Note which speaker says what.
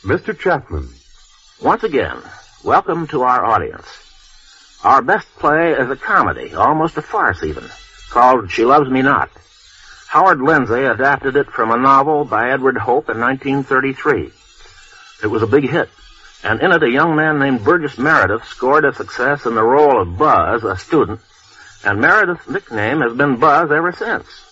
Speaker 1: Mr. Chapman.
Speaker 2: Once again, welcome to our audience. Our best play is a comedy, almost a farce even, called She Loves Me Not. Howard Lindsay adapted it from a novel by Edward Hope in 1933. It was a big hit, and in it a young man named Burgess Meredith scored a success in the role of Buzz, a student, and Meredith's nickname has been Buzz ever since.